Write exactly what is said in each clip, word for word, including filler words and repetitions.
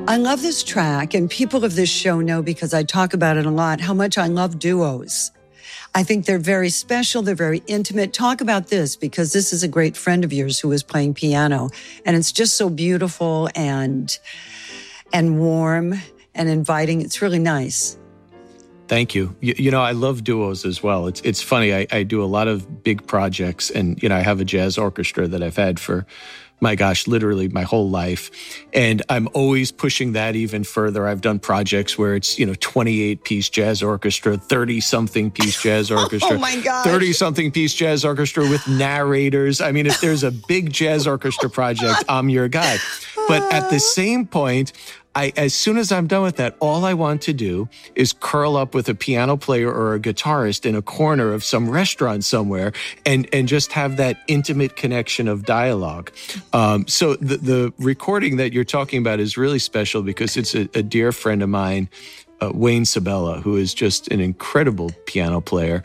I love this track, and people of this show know because I talk about it a lot, how much I love duos. I think they're very special. They're very intimate. Talk about this, because this is a great friend of yours who is playing piano, and it's just so beautiful and and warm and inviting. It's really nice. Thank you. you. You know, I love duos as well. It's it's funny. I, I do a lot of big projects, and, you know, I have a jazz orchestra that I've had for, my gosh, literally my whole life. And I'm always pushing that even further. I've done projects where it's, you know, twenty-eight piece jazz orchestra, thirty-something piece jazz orchestra, oh my gosh. thirty-something piece jazz orchestra with narrators. I mean, if there's a big jazz orchestra project, I'm your guy. But at the same point, I, as soon as I'm done with that, all I want to do is curl up with a piano player or a guitarist in a corner of some restaurant somewhere and, and just have that intimate connection of dialogue. Um, so the, the recording that you're talking about is really special because it's a, a dear friend of mine, Uh, Wayne Sabella, who is just an incredible piano player.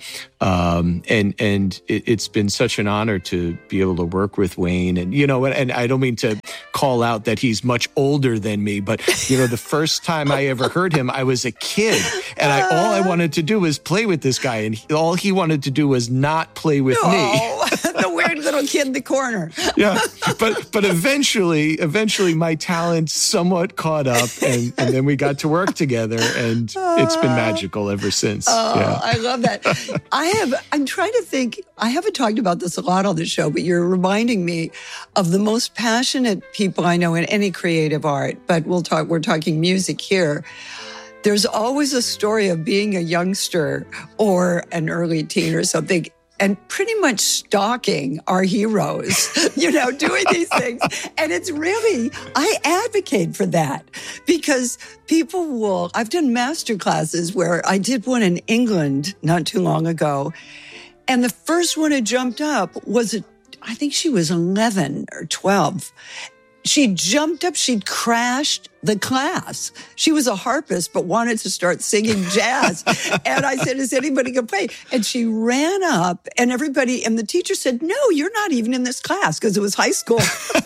Um, and and it, it's been such an honor to be able to work with Wayne. And, you know, and I don't mean to call out that he's much older than me, but, you know, the first time I ever heard him, I was a kid. And I all I wanted to do was play with this guy. And he, all he wanted to do was not play with no, me. The weird little kid in the corner. Yeah. But but eventually, eventually my talent somewhat caught up, and, and then we got to work together. And it's been magical ever since. Oh, yeah. I love that. I have, I'm trying to think, I haven't talked about this a lot on the show, but you're reminding me of the most passionate people I know in any creative art, but we'll talk, we're talking music here. There's always a story of being a youngster or an early teen or something, and pretty much stalking our heroes, you know, doing these things. And it's really, I advocate for that because people will, I've done master classes where I did one in England not too long ago. And the first one that jumped up was, a, I think she was eleven or twelve. She jumped up, she'd crashed the class. She was a harpist, but wanted to start singing jazz. And I said, is anybody going to play? And she ran up and everybody, and the teacher said, no, you're not even in this class because it was high school.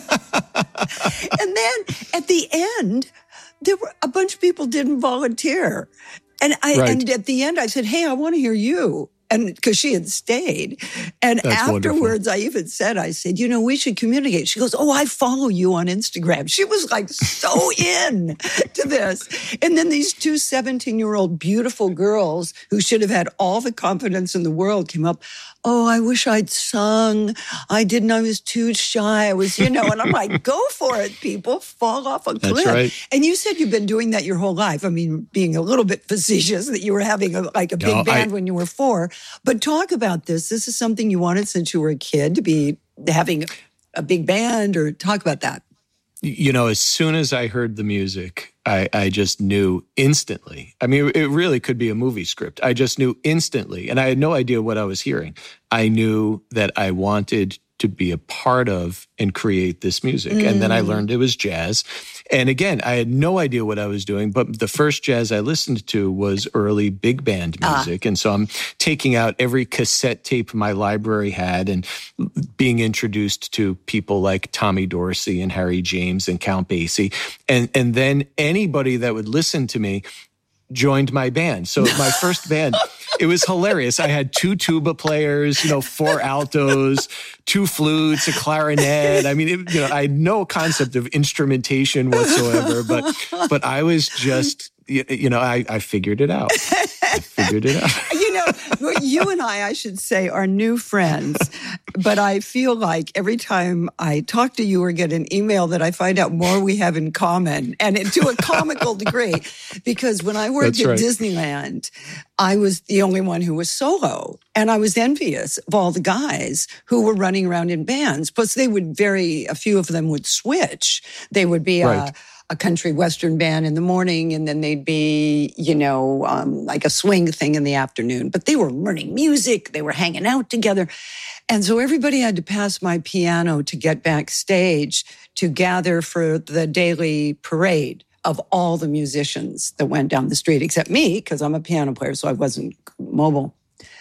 And then at the end, there were a bunch of people didn't volunteer. And I, right. and at the end I said, hey, I want to hear you. And because she had stayed. And That's afterwards, wonderful. I even said, I said, you know, we should communicate. She goes, oh, I follow you on Instagram. She was like so in to this. And then these two seventeen-year-old beautiful girls who should have had all the confidence in the world came up. Oh, I wish I'd sung. I didn't. I was too shy. I was, you know, and I'm like, go for it, people. Fall off a cliff. That's right. And you said you've been doing that your whole life. I mean, being a little bit facetious that you were having a, like a big no, band I, when you were four. But talk about this. This is something you wanted since you were a kid, to be having a big band, or talk about that. You know, as soon as I heard the music, I, I just knew instantly. I mean, it really could be a movie script. I just knew instantly. And I had no idea what I was hearing. I knew that I wanted to be a part of and create this music. Mm. And then I learned it was jazz. And again, I had no idea what I was doing, but the first jazz I listened to was early big band music. Ah. And so I'm taking out every cassette tape my library had and being introduced to people like Tommy Dorsey and Harry James and Count Basie. And, and then anybody that would listen to me joined my band. So my first band, it was hilarious. I had two tuba players, you know, four altos, two flutes, a clarinet. I mean, it, you know, I had no concept of instrumentation whatsoever, but but I was just, you know, I, I figured it out. I figured it out. You know, you and I, I should say, are new friends, but I feel like every time I talk to you or get an email that I find out more we have in common, and to a comical degree, because when I worked That's at right. Disneyland, I was the only one who was solo, and I was envious of all the guys who were running around in bands. Plus, they would very, a few of them would switch. They would be right. a a country western band in the morning, and then they'd be, you know, um, like a swing thing in the afternoon. But they were learning music. They were hanging out together. And so everybody had to pass my piano to get backstage to gather for the daily parade of all the musicians that went down the street, except me, because I'm a piano player, so I wasn't mobile.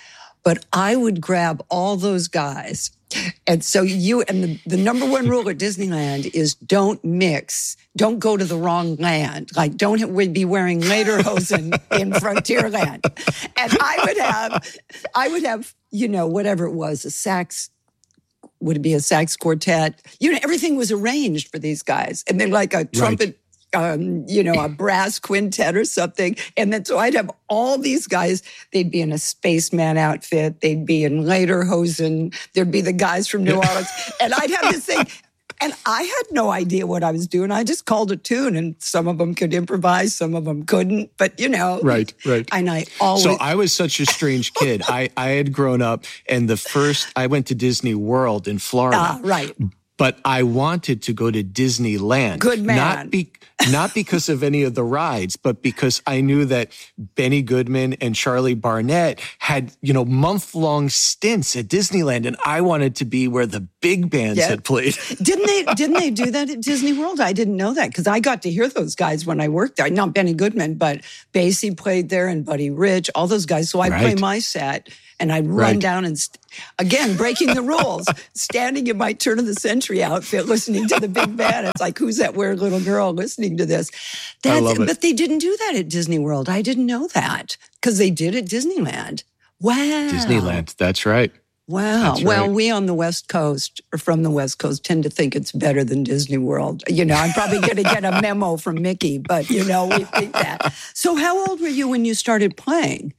but I would grab all those guys. And so you, and the, the number one rule at Disneyland is don't mix, don't go to the wrong land. Like don't be wearing lederhosen in Frontierland. And I would have, I would have, you know, whatever it was, a sax, would it be a sax quartet? You know, everything was arranged for these guys. And they're like a trumpet, right. Um, you know, a brass quintet or something. And then so I'd have all these guys. They'd be in a spaceman outfit. They'd be in lederhosen. There'd be the guys from New Orleans. And I'd have this thing. And I had no idea what I was doing. I just called a tune, and some of them could improvise, some of them couldn't. But, you know. Right, right. And I always... So I was such a strange kid. I, I had grown up, and the first... I went to Disney World in Florida. Ah, right. But I wanted to go to Disneyland. Good man. Not, be, not because of any of the rides, but because I knew that Benny Goodman and Charlie Barnett had, you know, month-long stints at Disneyland, and I wanted to be where the big bands yeah. had played. Didn't they Didn't they do that at Disney World? I didn't know that because I got to hear those guys when I worked there. Not Benny Goodman, but Basie played there and Buddy Rich, all those guys. So I'd right. play my set. And I'd run right. down and, st- again, breaking the rules, standing in my turn of the century outfit, listening to the big band. It's like, who's that weird little girl listening to this? That's, I love it. But they didn't do that at Disney World. I didn't know that because they did at Disneyland. Wow. Disneyland, that's right. Wow. That's well, right. we on the West Coast, or from the West Coast, tend to think it's better than Disney World. You know, I'm probably going to get a memo from Mickey, but, you know, we think that. So how old were you when you started playing?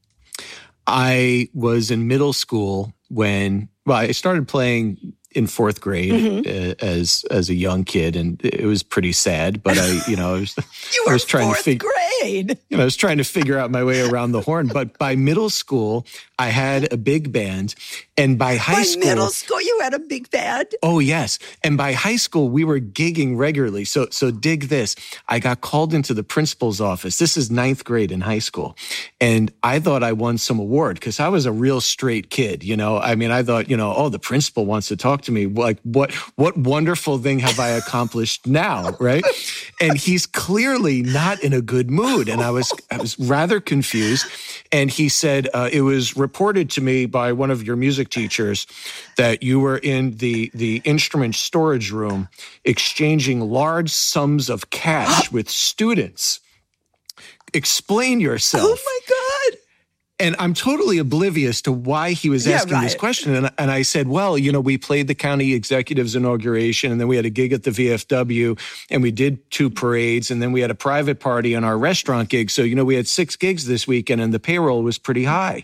I was in middle school when, well, I started playing in fourth grade mm-hmm. uh, as as a young kid, and it was pretty sad. But I, you know, I was, you were I was trying fourth to figure, grade. You know, I was trying to figure out my way around the horn. But by middle school, I had a big band, and by high by school, By middle school, you had a big band. Oh yes, and by high school, we were gigging regularly. So, so dig this: I got called into the principal's office. This is ninth grade in high school, and I thought I won some award because I was a real straight kid. You know, I mean, I thought, you know, oh, the principal wants to talk to me. Like, what, what wonderful thing have I accomplished now, right? And he's clearly not in a good mood, and I was, I was rather confused. And he said, uh, it was reported to me by one of your music teachers that you were in the, the instrument storage room exchanging large sums of cash with students. Explain yourself. Oh, my God. And I'm totally oblivious to why he was asking yeah, right. this question. And, and I said, well, you know, we played the county executive's inauguration, and then we had a gig at the V F W, and we did two parades, and then we had a private party on our restaurant gig. So, you know, we had six gigs this weekend, and the payroll was pretty high.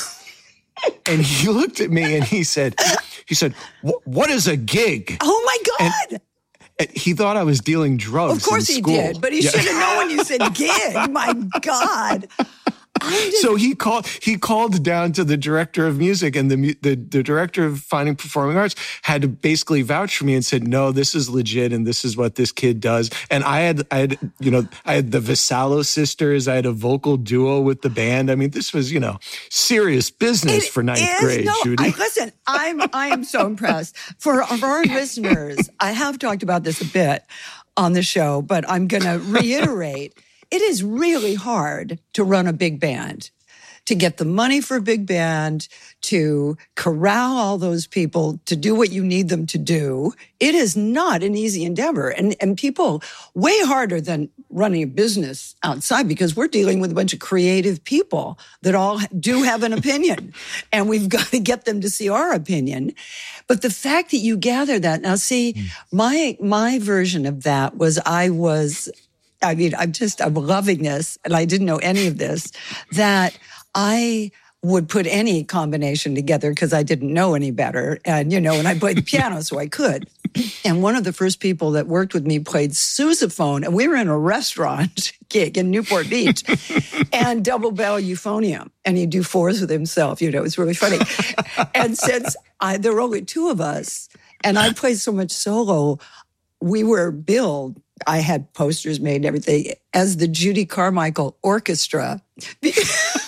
And he looked at me and he said, he said, what is a gig? Oh, my God. And he thought I was dealing drugs. Of course in he school. did, but he yeah. should have known when you said gig. My God. So he called. He called down to the director of music, and the, the the director of Fine and Performing Arts had to basically vouch for me and said, "No, this is legit, and this is what this kid does." And I had, I had, you know, I had the Vassallo sisters. I had a vocal duo with the band. I mean, this was, you know, serious business it for ninth is, grade, no, Judy. I, listen, I'm I am so impressed. For our listeners, I have talked about this a bit on the show, but I'm going to reiterate. It is really hard to run a big band, to get the money for a big band, to corral all those people, to do what you need them to do. It is not an easy endeavor. And, and people, way harder than running a business outside, because we're dealing with a bunch of creative people that all do have an opinion. And we've got to get them to see our opinion. But the fact that you gather that, now see, mm. my my version of that was I was... I mean, I'm just, I'm loving this, and I didn't know any of this, that I would put any combination together because I didn't know any better. And, you know, and I played the piano, so I could. And one of the first people that worked with me played sousaphone, and we were in a restaurant gig in Newport Beach, and double barrel euphonium, and he'd do fours with himself. You know, it was really funny. And since I, there were only two of us, and I played so much solo, we were billed. I had posters made and everything as the Judy Carmichael Orchestra. Because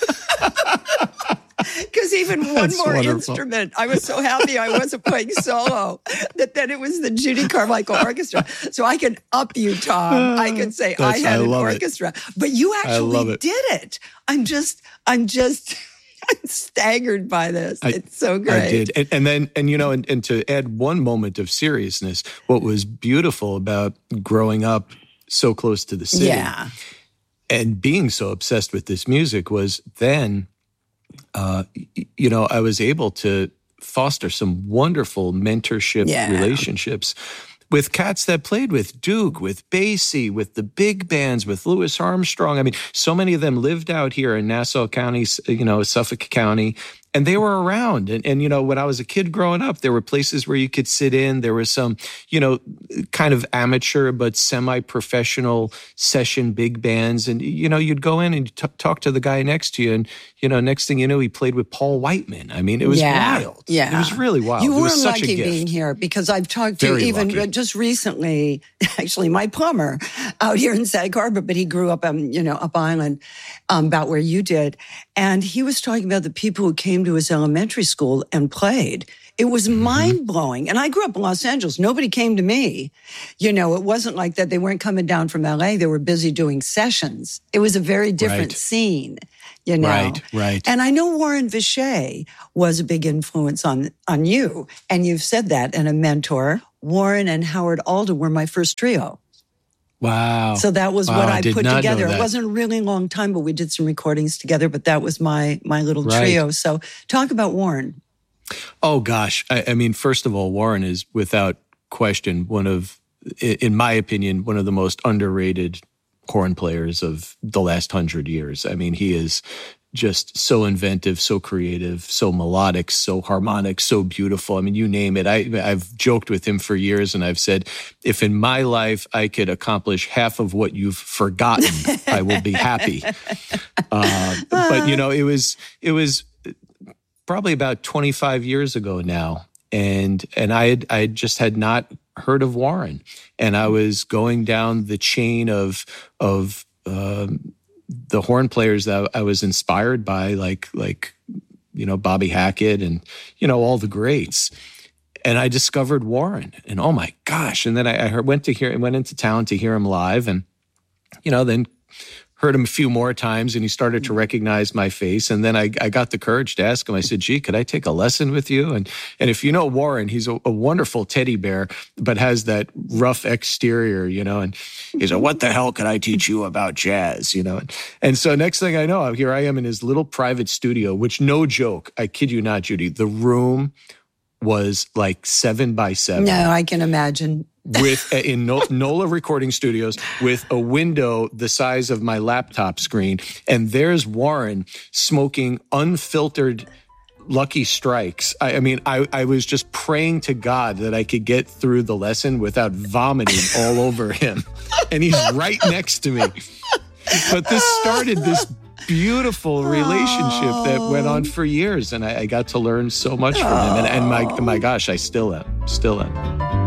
even one That's more wonderful. instrument, I was so happy I wasn't playing solo, that then it was the Judy Carmichael Orchestra. So I can up you, Tom. I can say I had I an orchestra. It. But you actually did it. I'm just, I'm just... I'm staggered by this. I, it's so great. I did. And, and then, and you know, and, and to add one moment of seriousness, what was beautiful about growing up so close to the city yeah. and being so obsessed with this music was then, uh, you know, I was able to foster some wonderful mentorship yeah. relationships with cats that played with Duke, with Basie, with the big bands, with Louis Armstrong. I mean, so many of them lived out here in Nassau County, you know, Suffolk County, and they were around. And, and, you know, when I was a kid growing up, there were places where you could sit in. There was some, you know, kind of amateur but semi-professional session big bands. And, you know, you'd go in and t- talk to the guy next to you. And, you know, next thing you know, he played with Paul Whiteman. I mean, it was yeah. wild. Yeah. It was really wild. You it were was such lucky a gift. being here because I've talked to Very even lucky. just recently, actually, my plumber out here in Sag Harbor, but he grew up, um, you know, up island, um, about where you did. And he was talking about the people who came to his elementary school and played. It was mm-hmm. mind-blowing. And I grew up in Los Angeles. Nobody came to me. You know, it wasn't like that. They weren't coming down from L A. They were busy doing sessions. It was a very different right. scene, you know. Right, right. And I know Warren Vichet was a big influence on, on you. And you've said that, and a mentor. Warren and Howard Alda were my first trio. Wow. So that was wow, what I, I put together. It wasn't a really long time, but we did some recordings together. But that was my my little right. trio. So talk about Warren. Oh, gosh. I, I mean, first of all, Warren is without question one of, in my opinion, one of the most underrated horn players of the last hundred years. I mean, he is just so inventive, so creative, so melodic, so harmonic, so beautiful. I mean, you name it. I, I've joked with him for years, and I've said, if in my life I could accomplish half of what you've forgotten, I will be happy. Uh, but, you know, it was it was probably about twenty-five years ago now, and and I had, I just had not heard of Warren, and I was going down the chain of of um, the horn players that I was inspired by, like, like, you know, Bobby Hackett and, you know, all the greats. And I discovered Warren, and oh my gosh. And then I, I heard, went to hear, went into town to hear him live, and, you know, then heard him a few more times, and he started to recognize my face. And then I, I got the courage to ask him, I said, gee, could I take a lesson with you? And and if you know Warren, he's a, a wonderful teddy bear, but has that rough exterior, you know, and he said, what the hell could I teach you about jazz, you know? And, and so next thing I know, here I am in his little private studio, which, no joke, I kid you not, Judy, the room was like seven by seven. No, I can imagine. With in NOLA Recording Studios, with a window the size of my laptop screen, and there's Warren smoking unfiltered Lucky Strikes. I, I mean, I, I was just praying to God that I could get through the lesson without vomiting all over him, and he's right next to me. But this started this beautiful relationship that went on for years, and I, I got to learn so much from him. And, and my my gosh, I still am, still am.